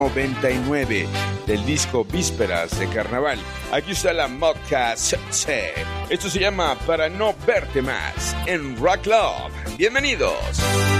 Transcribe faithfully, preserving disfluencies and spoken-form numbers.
noventa y nueve del disco Vísperas de Carnaval. Aquí está la Modka C. Esto se llama Para no verte más en Rock Love. Bienvenidos.